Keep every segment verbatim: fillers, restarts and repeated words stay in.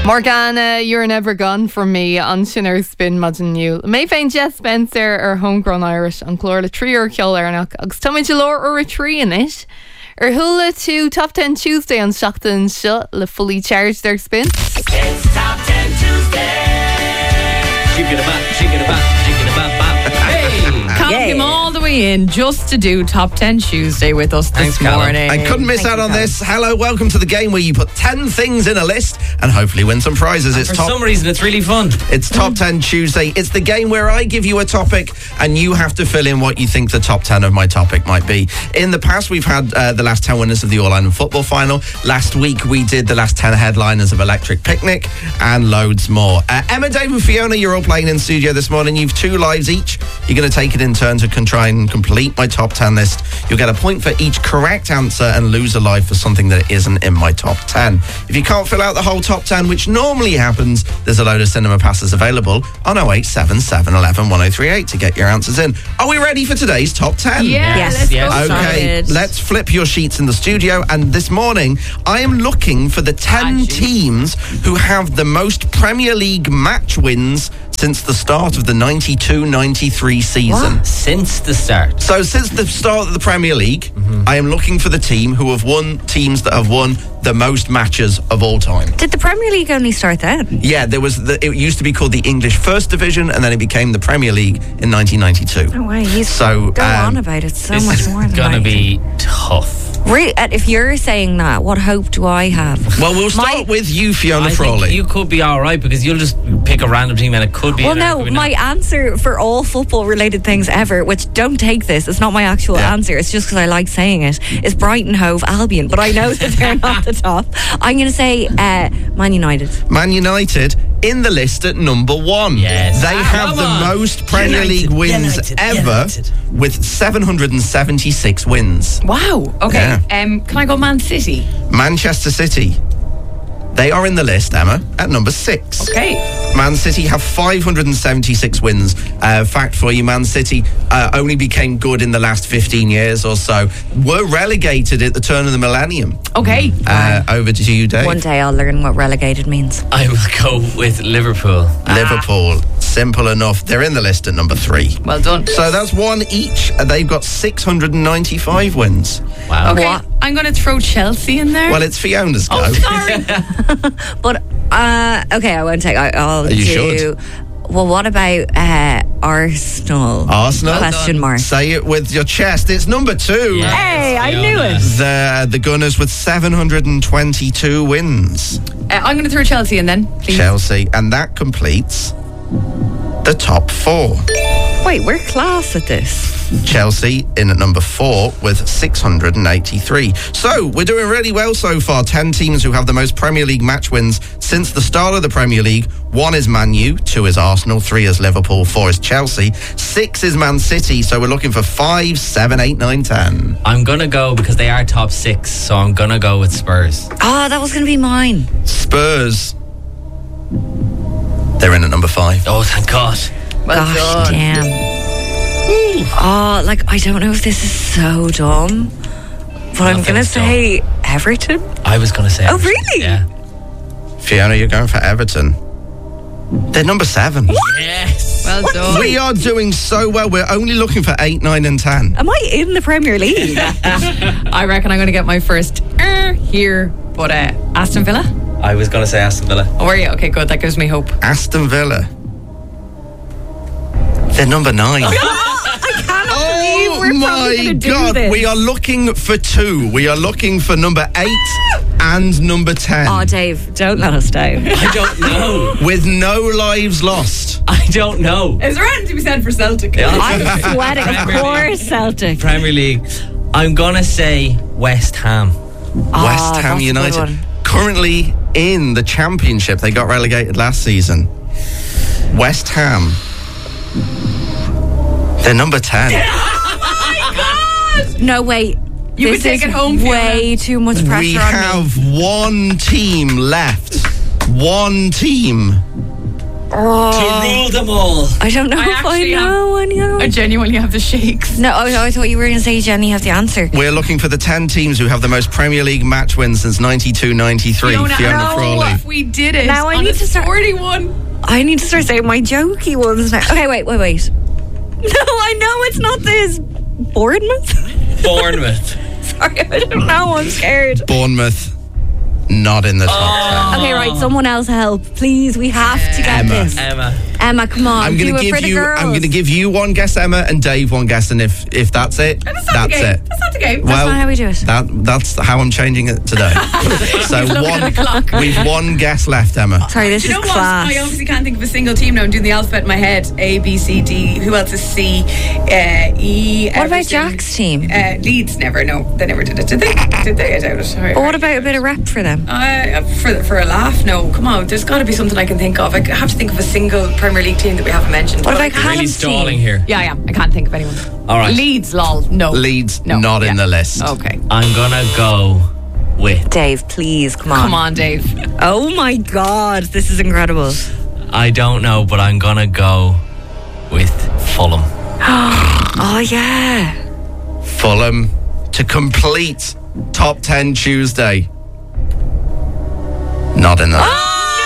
Morgana, You're Never Gone From Me an sin ar spin maidin nniu. Mé féin Jess Spencer ar Homegrown Irish an clór le trí ar ceol arnach agus táid de lór ar a trí inis. Ar thula tú Top ten Tuesday an seachtain seo le fully charged ar spin. It's Top ten Tuesday. Shake it about, shake it about, shake it about, bop. Hey! Can't him all the way in just to do Top ten Tuesday with us this Thanks, morning. Callum. I couldn't miss Thank out you, on Callum. this. Hello, welcome to the game where you put ten things in a list and hopefully win some prizes. It's For top. some reason, it's really fun. It's Top ten Tuesday. It's the game where I give you a topic and you have to fill in what you think the top ten of my topic might be. In the past, we've had uh, the last ten winners of the All-Ireland football final. Last week, we did the last ten headliners of Electric Picnic and loads more. Uh, Emma, Dave and Fiona, you're all playing in studio this morning. You've two lives each. You're going to take it in turn to con- try and complete my top ten list. You'll get a point for each correct answer and lose a life for something that isn't in my top ten. If you can't fill out the whole top ten, which normally happens, there's a load of cinema passes available on oh eight seven seven, one one, one oh three eight to get your answers in. Are we ready for today's top ten? Yeah, Yes. let's Yes. go. Okay, started. let's flip your sheets in the studio. And this morning, I am looking for the ten Ah, geez. teams who have the most Premier League match wins since the start of the ninety-two ninety-three season. Since the start. So since the start of the Premier League, Mm-hmm. I am looking for the team who have won, teams that have won the most matches of all time. Did the Premier League only start then? Yeah, there was the, it used to be called the English First Division, and then it became the Premier League in nineteen ninety-two. Oh, wow. He's So, go um, on about it so This much is more than gonna I be tough. Really, and if you're saying that, what hope do I have? Well, we'll start My- with you, Fiona I Frawley. think you could be all right because you'll just pick a random team and it could be. Well, in or it no, could be my not. answer for all football-related things ever, which don't take this, it's not my actual Yeah. answer, it's just because I like saying it, is Brighton Hove Albion, but I know that they're not the top. I'm going to say uh, Man United. Man United in the list at number one. Yes. They Ah, have come the on. most Premier United, League wins United, ever United. with seven hundred seventy-six wins. Wow. Okay. Yeah. Um, can I go Man City? Manchester City. They are in the list, Emma, at number six. Okay. Man City have five hundred seventy-six wins. Uh, fact for you, Man City uh, only became good in the last fifteen years or so. Were relegated at the turn of the millennium. Okay. Uh, over to you, Dave. One day I'll learn what relegated means. I will go with Liverpool. Liverpool. Simple enough. They're in the list at number three. Well done. So that's one each. and They've got six hundred ninety-five wins. Wow. Okay. What? I'm going to throw Chelsea in there. Well, it's Fiona's go. oh, sorry. But, uh, okay, I won't take, I, I'll You do... should. Well, what about uh, Arsenal? Arsenal? Question mark. Say it with your chest. It's number two. Yes, Hey, I Fiona. knew it. The the Gunners with seven hundred twenty-two wins. Uh, I'm going to throw Chelsea in then, please. Chelsea. And that completes the top four. Wait, we're class at this. Chelsea in at number four with six hundred eighty-three. So we're doing really well so far. Ten teams who have the most Premier League match wins since the start of the Premier League. One is Man U, two is Arsenal, three is Liverpool, four is Chelsea, six is Man City. So we're looking for five, seven, eight, nine, ten. I'm gonna go because they are top six, so I'm gonna go with Spurs. Oh, that was going to be mine. Spurs. They're in at number five. Oh, thank God. Well Gosh, done. damn. Oh, like, I don't know if this is so dumb, but I'm going to Nothing's say Everton. I was gonna say. Oh, Everton. really? Yeah. Fiona, you're going for Everton. They're number seven. Yes. Well done. We are doing so well. We're only looking for eight, nine, and ten. Am I in the Premier League? I reckon I'm going to get my first er here, but uh, Aston Villa? I was gonna say Aston Villa. Oh, are you? Okay, good. That gives me hope. Aston Villa. They're number nine. I cannot believe Oh we're probably my going to do God. this. We are looking for two. We are looking for number eight and number ten. Oh, Dave, don't let us down. I don't know. With no lives lost. I don't know. Is there anything to be said for Celtic? I'm sweating. Of Premier course, Celtic. Premier League. I'm gonna say West Ham. West Oh, Ham that's a good United. one. Currently in the Championship. They got relegated last season. West Ham. They're number ten. No, wait. You this could take is it home, way too much pressure We on me. have one team left. One team Oh, To rule them all. I don't know I if I actually know any of I them. genuinely have the shakes. No, I, I thought you were going to say Jenny has the answer. We're looking for the ten teams who have the most Premier League match wins since ninety-two ninety-three. Fiona, Fiona no, Frawley. we did it. Now I on need a to start- forty-one. I need to start saying my jokey ones now. Okay, wait, wait, wait. No, I know it's not this. Bournemouth? Bournemouth. Sorry, I don't know. I'm scared. Bournemouth, not in the top Okay, right. Someone else help, please. We have to get Emma. this. Emma. Emma, come on. I'm do going to it for give the you. girls. I'm going to give you one guess, Emma, and Dave one guess, and if if that's it, That's not that's the game. it. That's not the game. Well, not how we do it. That that's how I'm changing it today. So one, we've one guess left, Emma. Sorry, this Do you is know what? class. I obviously can't think of a single team now. I'm doing the alphabet in my head. A, B, C, D. Who else is C? Uh, E. What about Everton. Jack's team? Uh, Leeds never. No, they never did it. Did they? Did they? I doubt it. Sorry. But what about a bit of rep for them? Uh, for for a laugh? No. Come on. There's got to be something I can think of. I have to think of a single Premier League team that we haven't mentioned. What But I about can't- Really Callum's stalling team? here. Yeah, yeah. I can't think of anyone. All right. Leeds, lol. No. Leeds No. not in Yeah. the list. Okay. I'm gonna go with. Dave, please, come on. Come on, Dave. Oh my God, this is incredible. I don't know, but I'm gonna go with Fulham. Oh yeah. Fulham to complete top ten Tuesday. Not in the list.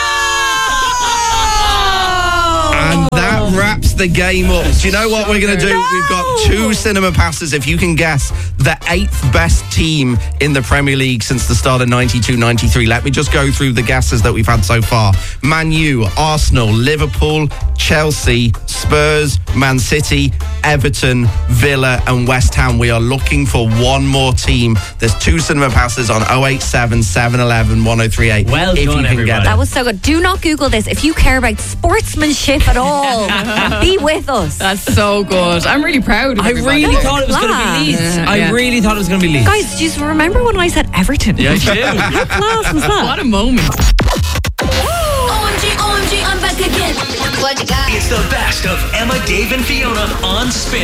And that wraps the game up. Do you know what we're going to do? We've got two cinema passes. If you can guess the eighth best team in the Premier League since the start of ninety-two ninety-three. Let me just go through the guesses that we've had so far. Man U, Arsenal, Liverpool, Chelsea, Spurs, Man City, Everton, Villa and West Ham. We are looking for one more team. There's two cinema passes on oh eight seven, seven one one, one oh three eight. Well if done, you can everybody. get it. That was so good. Do not Google this. If you care about sportsmanship at all, be with us. That's so good. I'm really proud of I everybody. really thought it was going to class. be Leeds. Yeah, I yeah. really thought it was going to be Leeds. Guys, do you remember when I said Everton? Yeah, I do. How class was that? What a moment. O M G, O M G, I'm back again. What you got? It's the best of Emma, Dave, and Fiona on Spin.